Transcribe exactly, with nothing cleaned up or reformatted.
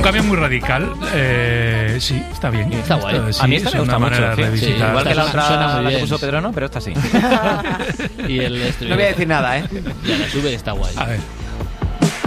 cambio muy radical. Eh, sí, está bien. Está guay. Esto, sí, a mí esta es me gusta una mucho. manera de Sí, revisitar. igual que la Suena otra muy la que bien. puso Pedro, no, pero esta sí. Y el No voy a decir nada, ¿eh? Ya, la sube está guay. A ver.